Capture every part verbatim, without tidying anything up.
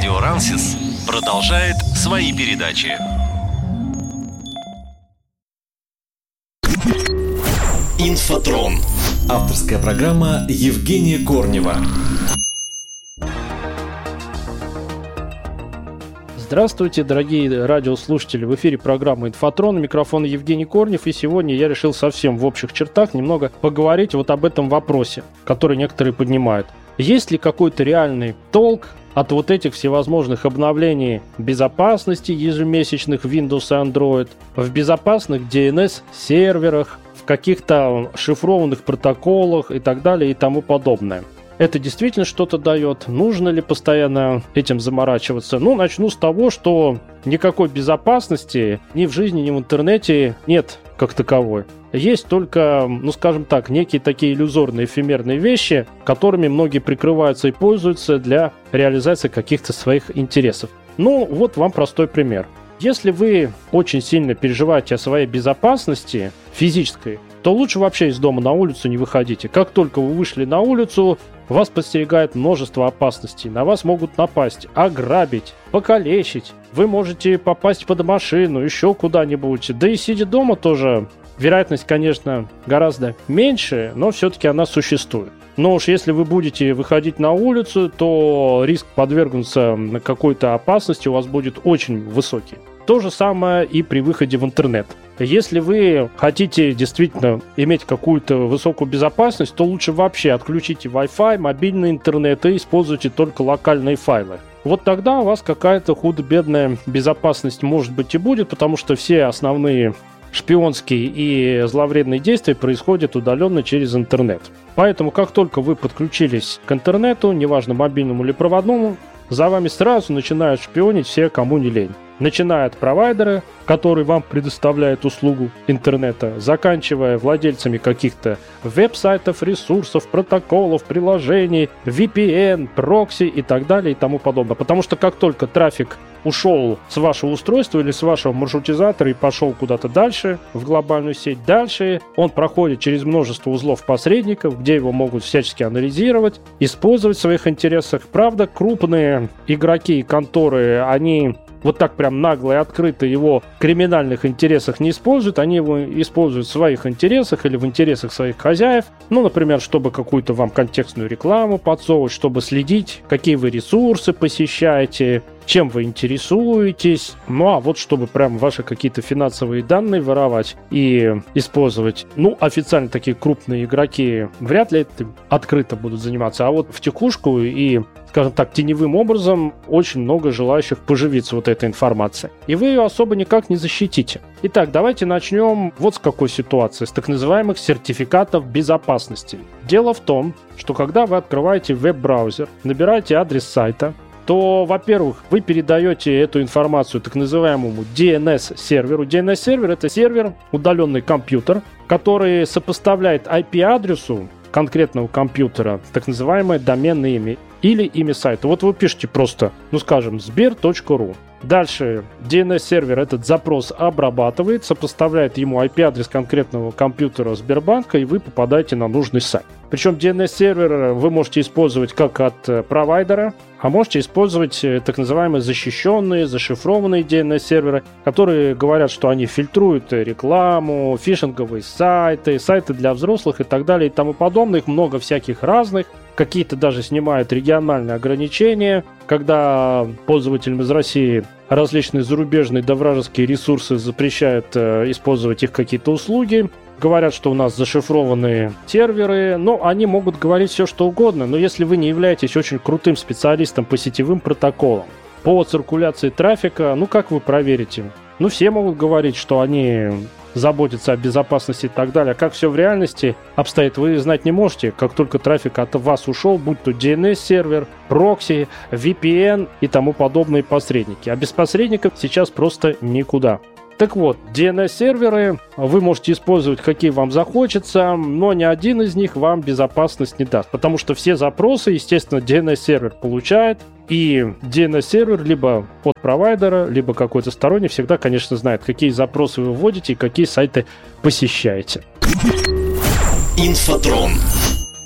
Радио Рансис продолжает свои передачи. Инфотрон. Авторская программа Евгения Корнева. Здравствуйте, дорогие радиослушатели! В эфире программа «Инфотрон», микрофон Евгений Корнев, и сегодня я решил совсем в общих чертах немного поговорить вот об этом вопросе, который некоторые поднимают. Есть ли какой-то реальный толк от вот этих всевозможных обновлений безопасности ежемесячных Windows и Android, в безопасных ди эн эс-серверах, в каких-то шифрованных протоколах и так далее и тому подобное? Это действительно что-то дает? Нужно ли постоянно этим заморачиваться? Ну, начну с того, что никакой безопасности ни в жизни, ни в интернете нет как таковой. Есть только, ну, скажем так, некие такие иллюзорные, эфемерные вещи, которыми многие прикрываются и пользуются для реализации каких-то своих интересов. Ну, вот вам простой пример. Если вы очень сильно переживаете о своей безопасности физической, то лучше вообще из дома на улицу не выходите. Как только вы вышли на улицу, вас подстерегает множество опасностей. На вас могут напасть, ограбить, покалечить. Вы можете попасть под машину, еще куда-нибудь. Да и сидя дома тоже вероятность, конечно, гораздо меньше, но все-таки она существует. Но уж если вы будете выходить на улицу, то риск подвергнуться какой-то опасности у вас будет очень высокий. То же самое и при выходе в интернет. Если вы хотите действительно иметь какую-то высокую безопасность, то лучше вообще отключите Wi-Fi, мобильный интернет и используйте только локальные файлы. Вот тогда у вас какая-то худо-бедная безопасность может быть и будет, потому что все основные шпионские и зловредные действия происходят удаленно через интернет. Поэтому, как только вы подключились к интернету, неважно мобильному или проводному, за вами сразу начинают шпионить все, кому не лень. Начиная от провайдера, который вам предоставляет услугу интернета, заканчивая владельцами каких-то веб-сайтов, ресурсов, протоколов, приложений, ви пи эн, прокси и так далее и тому подобное. Потому что как только трафик ушел с вашего устройства или с вашего маршрутизатора и пошел куда-то дальше, в глобальную сеть дальше, он проходит через множество узлов-посредников, где его могут всячески анализировать, использовать в своих интересах. Правда, крупные игроки и конторы, они вот так прям нагло и открыто его в криминальных интересах не используют, они его используют в своих интересах или в интересах своих хозяев, ну, например, чтобы какую-то вам контекстную рекламу подсовывать, чтобы следить, какие вы ресурсы посещаете, чем вы интересуетесь, ну, а вот чтобы прям ваши какие-то финансовые данные воровать и использовать. Ну, официально такие крупные игроки вряд ли этим открыто будут заниматься, а вот втихушку и, скажем так, теневым образом очень много желающих поживиться вот этой информацией. И вы ее особо никак не защитите. Итак, давайте начнем вот с какой ситуации, с так называемых сертификатов безопасности. Дело в том, что когда вы открываете веб-браузер, набираете адрес сайта, то, во-первых, вы передаете эту информацию так называемому ди эн эс-серверу. ди эн эс-сервер — это сервер, удаленный компьютер, который сопоставляет ай пи-адресу конкретного компьютера так называемое доменное имя или имя сайта. Вот вы пишете просто, ну скажем, сбер точка ру. Дальше ди эн эс-сервер этот запрос обрабатывает, сопоставляет ему ай пи-адрес конкретного компьютера Сбербанка, и вы попадаете на нужный сайт. Причем ди эн эс-сервер вы можете использовать как от провайдера, а можете использовать так называемые защищенные, зашифрованные ди эн эс-серверы, которые говорят, что они фильтруют рекламу, фишинговые сайты, сайты для взрослых и так далее и тому подобное. Их много всяких разных. Какие-то даже снимают региональные ограничения, когда пользователям из России различные зарубежные да вражеские ресурсы запрещают э, использовать их какие-то услуги. Говорят, что у нас зашифрованные серверы, но они могут говорить все, что угодно. Но если вы не являетесь очень крутым специалистом по сетевым протоколам, по циркуляции трафика, ну как вы проверите? Ну все могут говорить, что они заботиться о безопасности и так далее. А как все в реальности обстоит, вы знать не можете. Как только трафик от вас ушел, будь то ди эн эс-сервер, прокси, ви пи эн и тому подобные посредники. А без посредников сейчас просто никуда. Так вот, ди эн эс-серверы вы можете использовать, какие вам захочется, но ни один из них вам безопасность не даст, потому что все запросы, естественно, ди эн эс-сервер получает, и ди эн эс-сервер либо от провайдера, либо какой-то сторонний всегда, конечно, знает, какие запросы вы вводите и какие сайты посещаете. Инфотрон.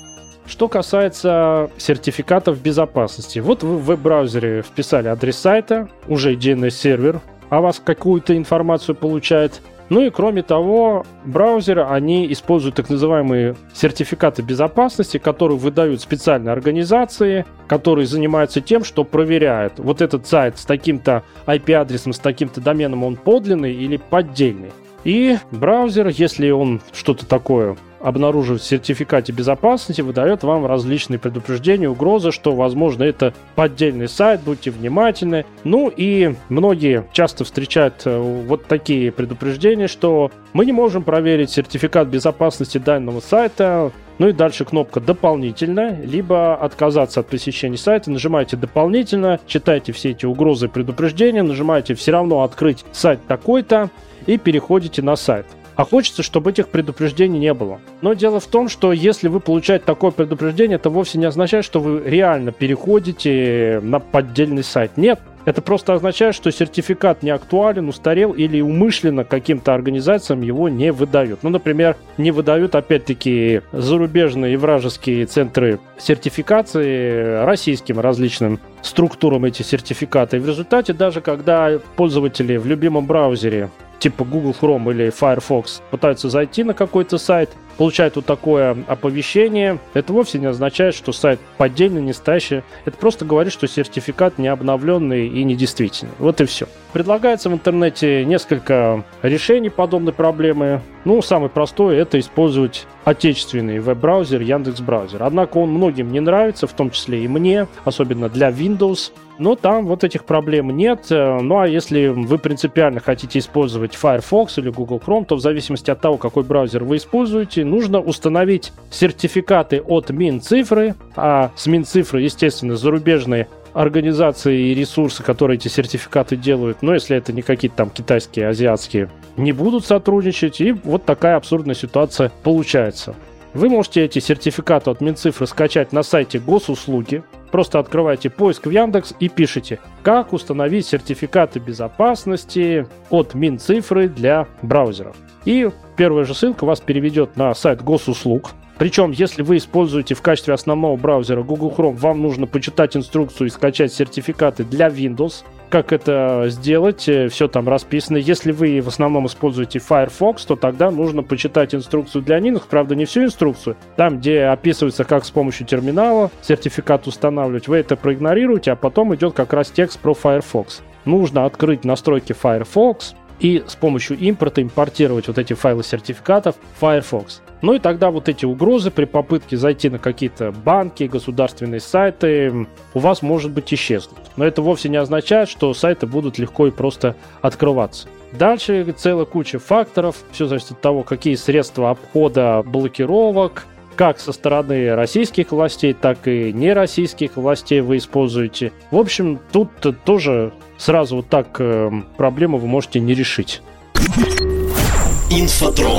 Что касается сертификатов безопасности. Вот вы в веб-браузере вписали адрес сайта, уже ди эн эс-сервер о вас какую-то информацию получает. Ну и кроме того, браузеры, они используют так называемые сертификаты безопасности, которые выдают специальные организации, которые занимаются тем, что проверяют, вот этот сайт с таким-то ай пи-адресом, с таким-то доменом, он подлинный или поддельный. И браузер, если он что-то такое обнаруживает в сертификате безопасности, выдает вам различные предупреждения, угрозы, что, возможно, это поддельный сайт, будьте внимательны. Ну и многие часто встречают вот такие предупреждения, что мы не можем проверить сертификат безопасности данного сайта. Ну и дальше кнопка «Дополнительно», либо отказаться от посещения сайта, нажимаете «Дополнительно», читайте все эти угрозы и предупреждения, нажимаете «Все равно открыть сайт такой-то» и переходите на сайт. А хочется, чтобы этих предупреждений не было. Но дело в том, что если вы получаете такое предупреждение, это вовсе не означает, что вы реально переходите на поддельный сайт. Нет. Это просто означает, что сертификат не актуален, устарел или умышленно каким-то организациям его не выдают. Ну, например, не выдают, опять-таки, зарубежные и вражеские центры сертификации российским различным структурам эти сертификаты. И в результате, даже когда пользователи в любимом браузере типа Google Chrome или Firefox пытаются зайти на какой-то сайт, получают вот такое оповещение, это вовсе не означает, что сайт поддельный, не настоящий. Это просто говорит, что сертификат не обновленный и недействительный. Вот и все. Предлагается в интернете несколько решений подобной проблемы. Ну, самый простой — это использовать отечественный веб-браузер Яндекс.Браузер. Однако он многим не нравится, в том числе и мне, особенно для Windows. Но там вот этих проблем нет. Ну а если вы принципиально хотите использовать Firefox или Google Chrome, то в зависимости от того, какой браузер вы используете, нужно установить сертификаты от Минцифры. А с Минцифры, естественно, зарубежные организации и ресурсы, которые эти сертификаты делают, но если это не какие-то там китайские, азиатские, не будут сотрудничать. И вот такая абсурдная ситуация получается. Вы можете эти сертификаты от Минцифры скачать на сайте Госуслуги. Просто открываете поиск в Яндекс и пишите, как установить сертификаты безопасности от Минцифры для браузеров. И первая же ссылка вас переведет на сайт Госуслуг. Причем, если вы используете в качестве основного браузера Google Chrome, вам нужно почитать инструкцию и скачать сертификаты для Windows. Как это сделать, все там расписано. Если вы в основном используете Firefox, то тогда нужно почитать инструкцию для Linux, правда не всю инструкцию, там, где описывается, как с помощью терминала сертификат устанавливать, вы это проигнорируете, а потом идет как раз текст про Firefox. Нужно открыть настройки Firefox и с помощью импорта импортировать вот эти файлы сертификатов в Firefox. Ну и тогда вот эти угрозы при попытке зайти на какие-то банки, государственные сайты у вас, может быть, исчезнут. Но это вовсе не означает, что сайты будут легко и просто открываться. Дальше целая куча факторов. Все зависит от того, какие средства обхода блокировок, как со стороны российских властей, так и нероссийских властей вы используете. В общем, тут тоже сразу вот так э, проблему вы можете не решить. Инфотрон.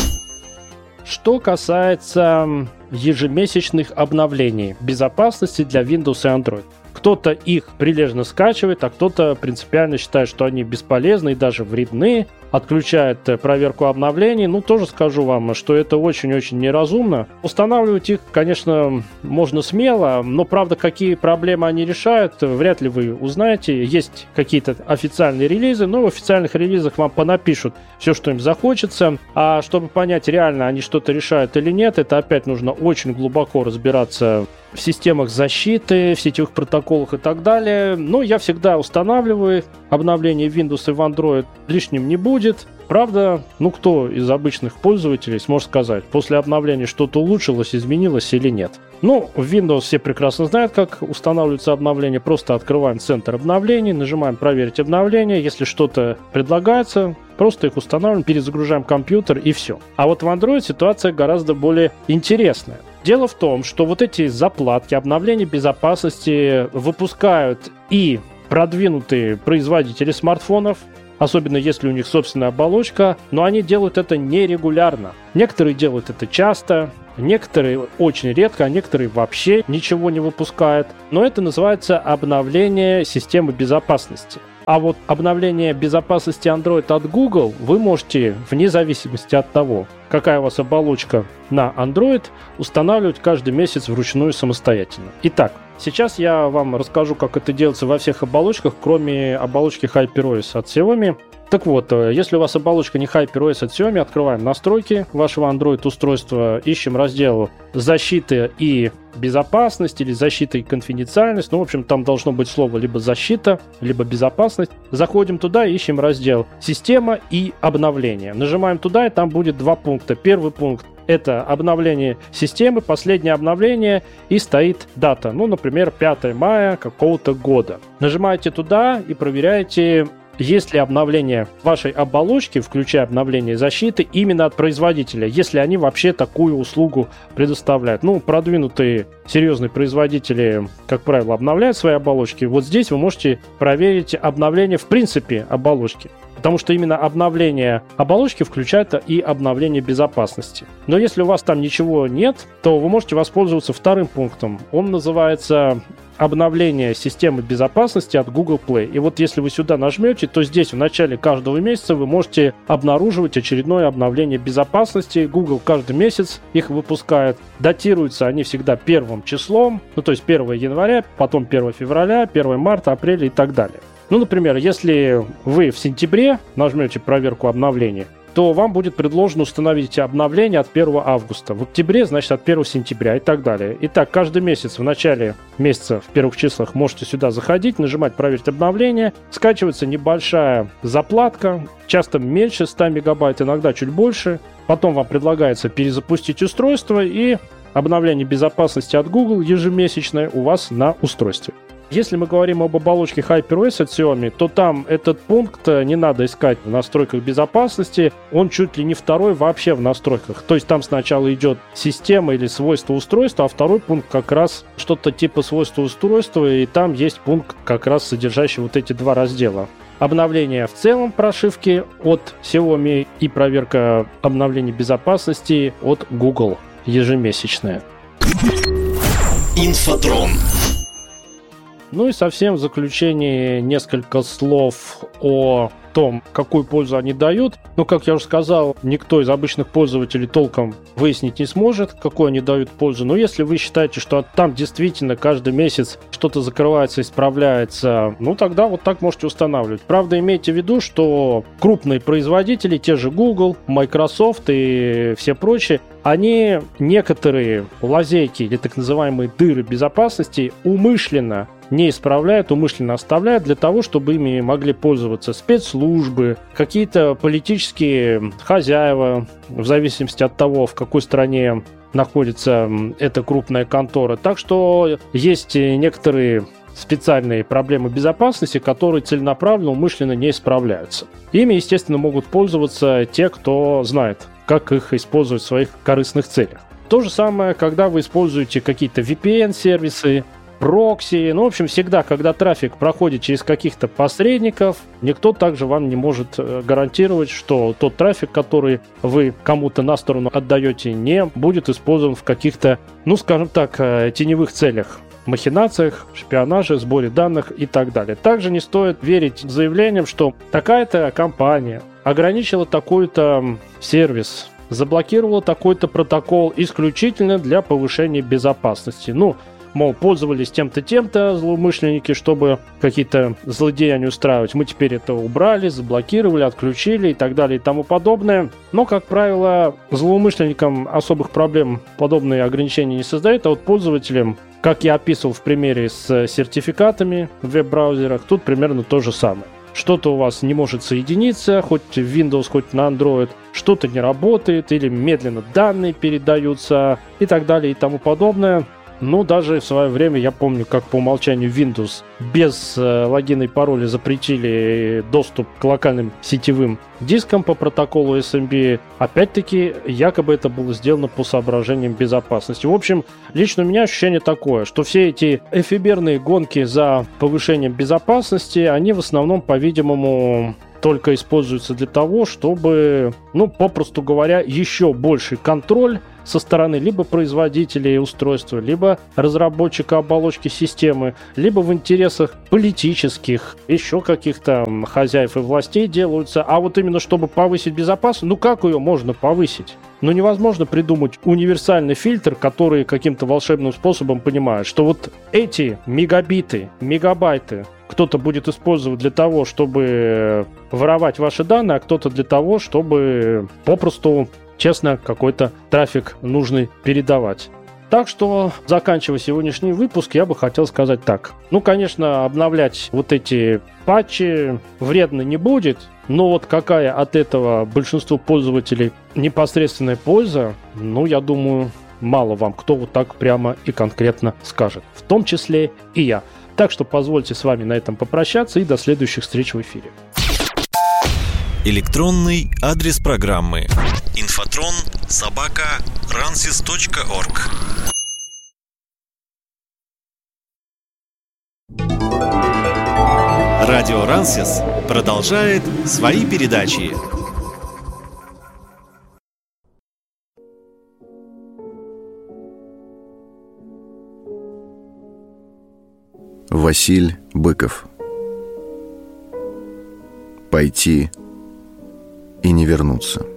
Что касается ежемесячных обновлений безопасности для Windows и Android. Кто-то их прилежно скачивает, а кто-то принципиально считает, что они бесполезны и даже вредны, отключает проверку обновлений. Ну, тоже скажу вам, что это очень-очень неразумно. Устанавливать их, конечно, можно смело, но, правда, какие проблемы они решают, вряд ли вы узнаете. Есть какие-то официальные релизы, но в официальных релизах вам понапишут все, что им захочется. А чтобы понять, реально они что-то решают или нет, это опять нужно очень глубоко разбираться в системах защиты, в сетевых протоколах и так далее. Но я всегда устанавливаю обновление в Windows и в Android, лишним не будет. Правда, ну кто из обычных пользователей сможет сказать, после обновления что-то улучшилось, изменилось или нет? Ну, в Windows все прекрасно знают, как устанавливаются обновления. Просто открываем центр обновлений, нажимаем «Проверить обновления». Если что-то предлагается, просто их устанавливаем, перезагружаем компьютер и все. А вот в Android ситуация гораздо более интересная. Дело в том, что вот эти заплатки обновления безопасности выпускают и продвинутые производители смартфонов, особенно если у них собственная оболочка, но они делают это нерегулярно. Некоторые делают это часто, некоторые очень редко, а некоторые вообще ничего не выпускают. Но это называется обновление системы безопасности. А вот обновление безопасности Android от Google вы можете, вне зависимости от того, какая у вас оболочка на Android, устанавливать каждый месяц вручную самостоятельно. Итак, сейчас я вам расскажу, как это делается во всех оболочках, кроме оболочки HyperOS от Xiaomi. Так вот, если у вас оболочка не HyperOS от Xiaomi, открываем настройки вашего Android-устройства, ищем раздел «Защита и безопасность» или «Защита и конфиденциальность». Ну, в общем, там должно быть слово либо «защита», либо «безопасность». Заходим туда, ищем раздел «Система и обновление». Нажимаем туда, и там будет два пункта. Первый пункт — это обновление системы, последнее обновление, и стоит дата. Ну, например, пятое мая какого-то года. Нажимаете туда и проверяете, есть ли обновление вашей оболочки, включая обновление защиты, именно от производителя, если они вообще такую услугу предоставляют. Ну, продвинутые серьезные производители, как правило, обновляют свои оболочки. Вот здесь вы можете проверить обновление в принципе оболочки. Потому что именно обновление оболочки включает и обновление безопасности. Но если у вас там ничего нет, то вы можете воспользоваться вторым пунктом. Он называется обновление системы безопасности от Google Play. И вот если вы сюда нажмете, то здесь в начале каждого месяца вы можете обнаруживать очередное обновление безопасности. Google каждый месяц их выпускает. Датируются они всегда первым числом, ну то есть первого января, потом первого февраля, первого марта, апреля и так далее. Ну, например, если вы в сентябре нажмете проверку обновлений, то вам будет предложено установить обновление от первого августа. В октябре, значит, от первого сентября и так далее. Итак, каждый месяц в начале месяца, в первых числах, можете сюда заходить, нажимать «Проверить обновление». Скачивается небольшая заплатка, часто меньше ста мегабайт, иногда чуть больше. Потом вам предлагается перезапустить устройство, и обновление безопасности от Google ежемесячное у вас на устройстве. Если мы говорим об оболочке HyperOS от Xiaomi, то там этот пункт не надо искать в настройках безопасности, он чуть ли не второй вообще в настройках. То есть там сначала идет система или свойства устройства, а второй пункт как раз что-то типа свойства устройства, и там есть пункт, как раз содержащий вот эти два раздела. Обновление в целом прошивки от Xiaomi и проверка обновлений безопасности от Google ежемесячная. Инфотрон. Ну и совсем в заключение несколько слов о том, какую пользу они дают. Но, как я уже сказал, никто из обычных пользователей толком выяснить не сможет, какую они дают пользу. Но если вы считаете, что там действительно каждый месяц что-то закрывается, исправляется, ну тогда вот так можете устанавливать. Правда, имейте в виду, что крупные производители, те же Google, Microsoft и все прочие, они некоторые лазейки или так называемые дыры безопасности умышленно не исправляют, умышленно оставляют для того, чтобы ими могли пользоваться спецслужбы, какие-то политические хозяева, в зависимости от того, в какой стране находится эта крупная контора. Так что есть некоторые специальные проблемы безопасности, которые целенаправленно, умышленно не исправляются. Ими, естественно, могут пользоваться те, кто знает, как их использовать в своих корыстных целях. То же самое, когда вы используете какие-то ви пи эн-сервисы, прокси. Ну, в общем, всегда, когда трафик проходит через каких-то посредников, никто также вам не может гарантировать, что тот трафик, который вы кому-то на сторону отдаете, не будет использован в каких-то, ну, скажем так, теневых целях. Махинациях, шпионаже, сборе данных и так далее. Также не стоит верить заявлениям, что такая-то компания ограничила такой-то сервис, заблокировала такой-то протокол исключительно для повышения безопасности. Ну, мол, пользовались тем-то, тем-то злоумышленники, чтобы какие-то злодеяния устраивать. Мы теперь это убрали, заблокировали, отключили и так далее и тому подобное. Но, как правило, злоумышленникам особых проблем подобные ограничения не создают, а вот пользователям, как я описывал в примере с сертификатами в веб-браузерах, тут примерно то же самое. Что-то у вас не может соединиться, хоть в Windows, хоть на Android, что-то не работает, или медленно данные передаются и так далее и тому подобное. Ну, даже в свое время, я помню, как по умолчанию Windows без э, логина и пароля запретили доступ к локальным сетевым дискам по протоколу эс эм би. Опять-таки, якобы это было сделано по соображениям безопасности. В общем, лично у меня ощущение такое, что все эти эфемерные гонки за повышением безопасности, они в основном, по-видимому, только используются для того, чтобы, ну, попросту говоря, еще больший контроль со стороны либо производителей устройства, либо разработчика оболочки системы, либо в интересах политических, еще каких-то хозяев и властей делаются. А вот именно чтобы повысить безопасность, ну как ее можно повысить? Ну невозможно придумать универсальный фильтр, который каким-то волшебным способом понимает, что вот эти мегабиты, мегабайты кто-то будет использовать для того, чтобы воровать ваши данные, а кто-то для того, чтобы попросту честно какой-то трафик нужный передавать. Так что, заканчивая сегодняшний выпуск, я бы хотел сказать так. Ну, конечно, обновлять вот эти патчи вредно не будет, но вот какая от этого большинству пользователей непосредственная польза, ну, я думаю, мало вам кто вот так прямо и конкретно скажет. В том числе и я. Так что позвольте с вами на этом попрощаться и до следующих встреч в эфире. Электронный адрес программы инфотрон собака рансис точка орг. Радио Рансис продолжает свои передачи. Василь Быков. Пойти и не вернуться.